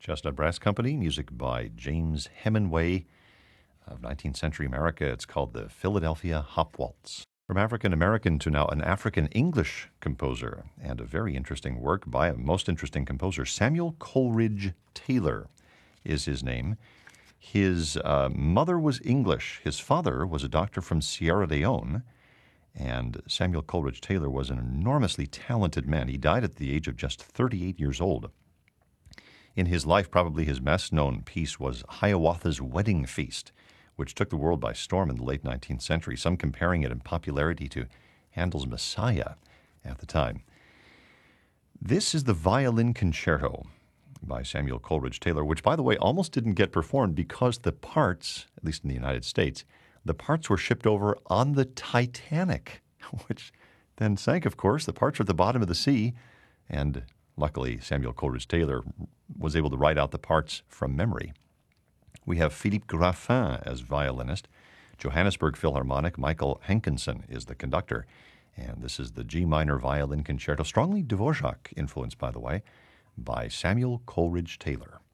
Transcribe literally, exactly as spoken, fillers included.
Chestnut Brass Company, music by James Hemingway of nineteenth century America. It's called the Philadelphia Hop Waltz. From African American to now an African English composer, and a very interesting work by a most interesting composer. Samuel Coleridge Taylor is his name. His uh, mother was English. His father was a doctor from Sierra Leone. And Samuel Coleridge Taylor was an enormously talented man. He died at the age of just thirty-eight years old. In his life, probably his best known piece was Hiawatha's Wedding Feast, which took the world by storm in the late nineteenth century, some comparing it in popularity to Handel's Messiah at the time. This is the Violin Concerto by Samuel Coleridge Taylor, which, by the way, almost didn't get performed because the parts, at least in the United States, the parts were shipped over on the Titanic, which then sank, of course. The parts are at the bottom of the sea, and luckily Samuel Coleridge Taylor was able to write out the parts from memory. We have Philippe Graffin as violinist. Johannesburg Philharmonic, Michael Henkinson is the conductor. And this is the G minor violin concerto, strongly Dvorak influenced, by the way, by Samuel Coleridge Taylor.